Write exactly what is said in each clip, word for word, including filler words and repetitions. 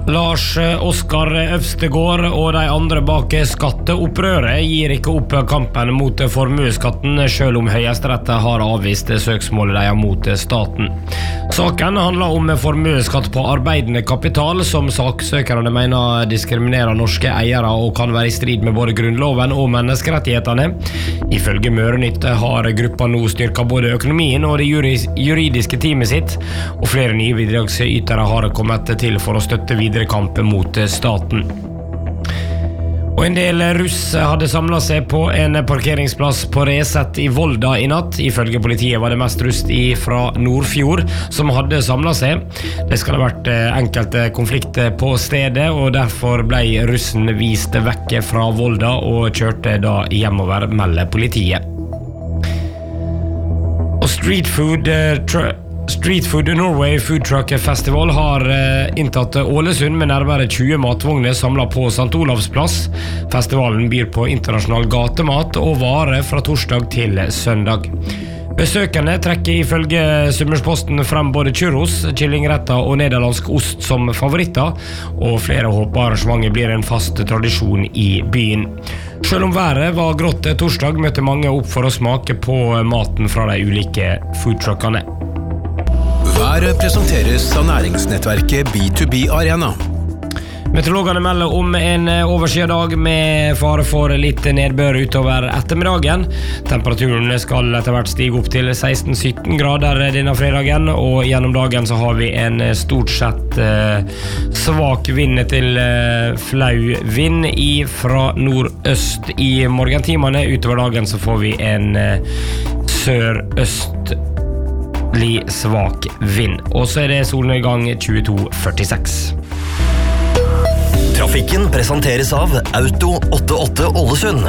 Lars Oskar Øvstegård og de andre bak skatteopprøret gir ikke opp kampen mot formueskatten, selv om Høyesterett har avvist søksmålet de har mot staten. Saken handler om formueskatt på arbeidende kapital, som saksøkerne mener diskriminerer norske eiere og kan være i strid med både grunnloven og menneskerettighetene. Ifølge Mørenytt har gruppa nå styrket både økonomien og det juridiske teamet sitt, og flere nye bidragsytere har kommet til for å støtte videre kampen mot staten. Og en del russ hadde samlet seg på en parkeringsplass på Resett i Volda i natt. Ifølge politiet var det mest russ fra Nordfjord som hadde samlet seg. Det skal ha vært enkelte konflikter på stedet, og derfor ble russen vist vekk fra Volda og kjørte da hjemover, melder politiet. Og Street Food uh, Street Food Norway Food Truck Festival har eh, inntatt Ålesund med nærmere tjue matvogner samlet på Sankt Olavs plass. Festivalen byr på internasjonal gatemat og varer fra torsdag til søndag. Besøkende trekker ifølge Summersposten frem både churros, kyllingretter og nederlandsk ost som favoritter, og flere håper arrangementet blir en fast tradisjon i byen. Selv om været var grått torsdag, møtte mange opp for å smake på maten fra de ulike foodtruckene. Været presenteres av næringsnettverket B to B Arena. Meteorologene melder om en overskyet dag med fare for litt nedbør utover ettermiddagen. Temperaturen skal etter hvert stige opp til seksten til sytten grader denne fredagen, og gjennom dagen så har vi en stort sett eh, svak vind til eh, flau vind i fra nordøst i morgentimene. Utover dagen så får vi en eh, sør-øst svak vind. Og så er det solnedgang tjueto førtiseks. Trafikken presenteres av Auto åttiåtte Ålesund.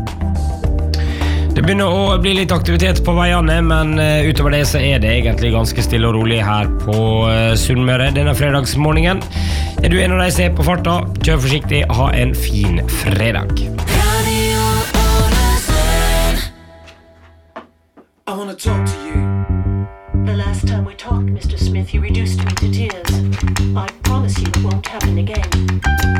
Det begynner å bli litt aktivitet på veiene, men utover det så er det egentlig ganske stille og rolig her på Sunnmøre denne fredagsmorgenen. Er du en av de som er på farta, kjør forsiktig, ha en fin fredag. I want to talk to you. The last time we talked, Mister Smith, you reduced me to tears. I promise you it won't happen again.